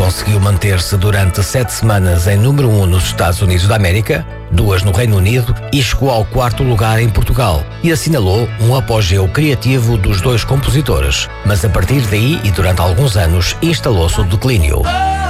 Conseguiu manter-se durante 7 semanas em número 1 nos Estados Unidos da América, 2 no Reino Unido e chegou ao 4º lugar em Portugal e assinalou um apogeu criativo dos dois compositores. Mas a partir daí e durante alguns anos instalou-se o declínio.